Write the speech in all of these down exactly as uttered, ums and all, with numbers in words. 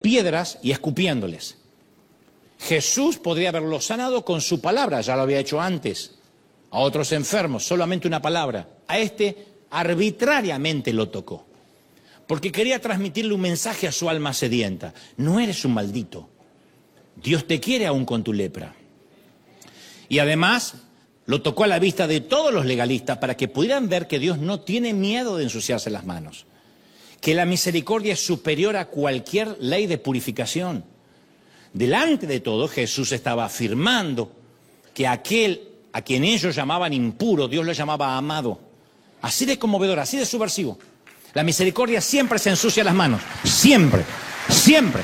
piedras y escupiéndoles. Jesús podría haberlo sanado con su palabra, ya lo había hecho antes. A otros enfermos, solamente una palabra. A este arbitrariamente lo tocó, porque quería transmitirle un mensaje a su alma sedienta. No eres un maldito. Dios te quiere aún con tu lepra. Y además lo tocó a la vista de todos los legalistas para que pudieran ver que Dios no tiene miedo de ensuciarse las manos, que la misericordia es superior a cualquier ley de purificación. Delante de todo, Jesús estaba afirmando que aquel a quien ellos llamaban impuro, Dios lo llamaba amado. Así de conmovedor, así de subversivo. La misericordia siempre se ensucia las manos, siempre, siempre.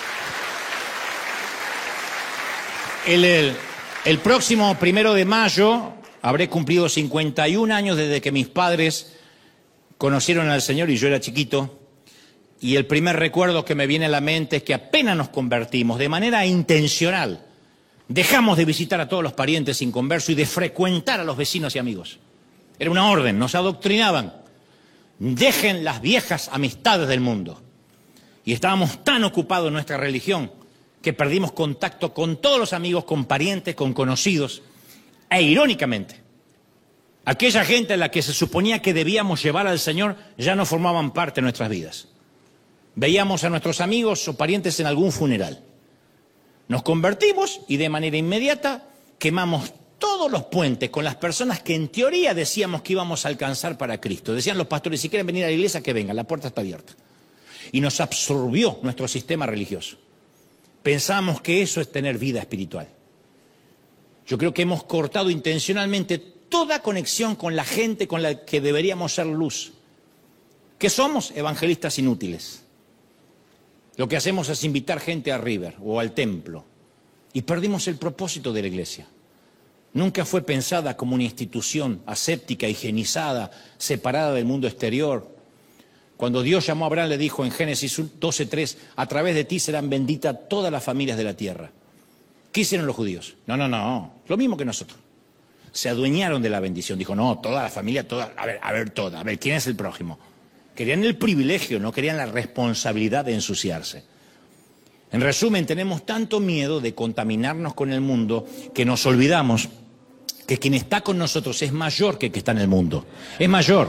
El, el, el próximo primero de mayo habré cumplido cincuenta y un años desde que mis padres conocieron al Señor y yo era chiquito. Y el primer recuerdo que me viene a la mente es que apenas nos convertimos, de manera intencional, dejamos de visitar a todos los parientes inconversos y de frecuentar a los vecinos y amigos. Era una orden, nos adoctrinaban. Dejen las viejas amistades del mundo. Y estábamos tan ocupados en nuestra religión que perdimos contacto con todos los amigos, con parientes, con conocidos. E irónicamente, aquella gente a la que se suponía que debíamos llevar al Señor ya no formaban parte de nuestras vidas. Veíamos a nuestros amigos o parientes en algún funeral. Nos convertimos y de manera inmediata quemamos todos los puentes con las personas que en teoría decíamos que íbamos a alcanzar para Cristo. Decían los pastores, si quieren venir a la iglesia, que vengan, la puerta está abierta. Y nos absorbió nuestro sistema religioso. Pensábamos que eso es tener vida espiritual. Yo creo que hemos cortado intencionalmente toda conexión con la gente con la que deberíamos ser luz. ¿Qué somos? Evangelistas inútiles. Lo que hacemos es invitar gente a River o al templo. Y perdimos el propósito de la iglesia. Nunca fue pensada como una institución aséptica, higienizada, separada del mundo exterior. Cuando Dios llamó a Abraham, le dijo en Génesis doce tres, a través de ti serán benditas todas las familias de la tierra. ¿Qué hicieron los judíos? No, no, no, lo mismo que nosotros. Se adueñaron de la bendición. Dijo, no, toda la familia, toda, a ver, a ver, toda, a ver, ¿quién es el prójimo? Querían el privilegio, no querían la responsabilidad de ensuciarse. En resumen, tenemos tanto miedo de contaminarnos con el mundo que nos olvidamos que quien está con nosotros es mayor que el que está en el mundo. Es mayor.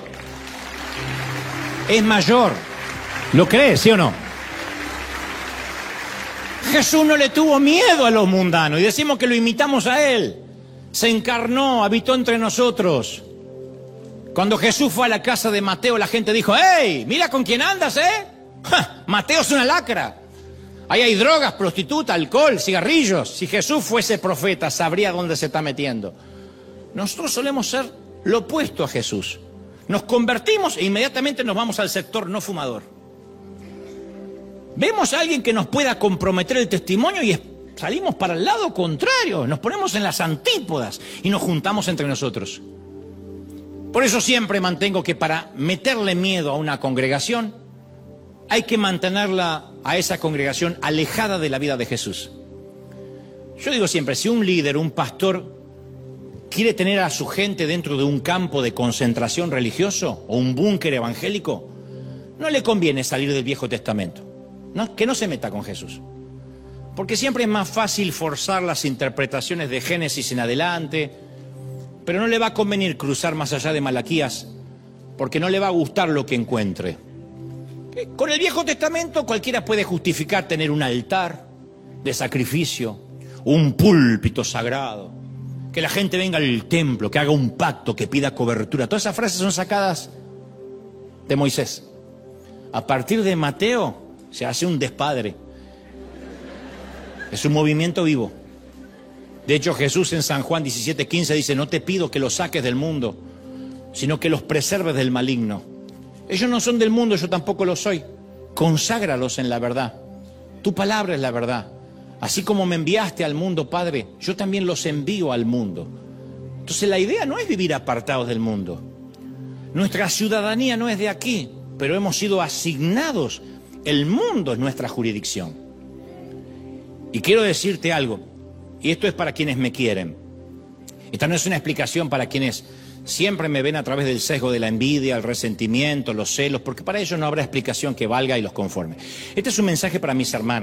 Es mayor. ¿Lo crees, sí o no? Jesús no le tuvo miedo a los mundanos y decimos que lo imitamos a Él. Se encarnó, habitó entre nosotros. Cuando Jesús fue a la casa de Mateo, la gente dijo, ¡hey! Mira con quién andas, ¿eh? ¡Ja! Mateo es una lacra. Ahí hay drogas, prostituta, alcohol, cigarrillos. Si Jesús fuese profeta, sabría dónde se está metiendo. Nosotros solemos ser lo opuesto a Jesús. Nos convertimos e inmediatamente nos vamos al sector no fumador. Vemos a alguien que nos pueda comprometer el testimonio y salimos para el lado contrario. Nos ponemos en las antípodas y nos juntamos entre nosotros. Por eso siempre mantengo que para meterle miedo a una congregación, hay que mantenerla a esa congregación alejada de la vida de Jesús. Yo digo siempre, si un líder, un pastor, quiere tener a su gente dentro de un campo de concentración religioso o un búnker evangélico, no le conviene salir del Viejo Testamento. No, que no se meta con Jesús. Porque siempre es más fácil forzar las interpretaciones de Génesis en adelante, pero no le va a convenir cruzar más allá de Malaquías, porque no le va a gustar lo que encuentre. Con el Viejo Testamento cualquiera puede justificar tener un altar de sacrificio, un púlpito sagrado, que la gente venga al templo, que haga un pacto, que pida cobertura. Todas esas frases son sacadas de Moisés. A partir de Mateo se hace un despadre. Es un movimiento vivo. De hecho, Jesús en San Juan diecisiete quince dice, no te pido que los saques del mundo, sino que los preserves del maligno. Ellos no son del mundo, yo tampoco lo soy. Conságralos en la verdad. Tu palabra es la verdad. Así como me enviaste al mundo, Padre, yo también los envío al mundo. Entonces la idea no es vivir apartados del mundo. Nuestra ciudadanía no es de aquí, pero hemos sido asignados. El mundo es nuestra jurisdicción. Y quiero decirte algo, y esto es para quienes me quieren. Esta no es una explicación para quienes siempre me ven a través del sesgo de la envidia, el resentimiento, los celos, porque para ellos no habrá explicación que valga y los conforme. Este es un mensaje para mis hermanos.